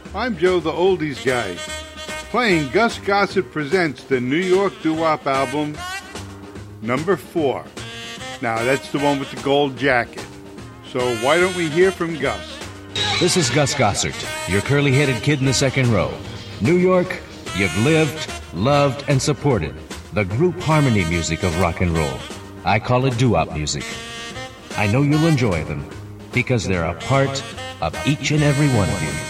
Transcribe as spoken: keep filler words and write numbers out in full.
I'm Joe the Oldies Guy, playing Gus Gossett Presents the New York Doo-Wop album, number four. Now, that's the one with the gold jacket. So why don't we hear from Gus? This is Gus Gossett, your curly-headed kid in the second row. New York, you've lived, loved, and supported the group harmony music of rock and roll. I call it doo-wop music. I know you'll enjoy them because they're a part of each and every one of you.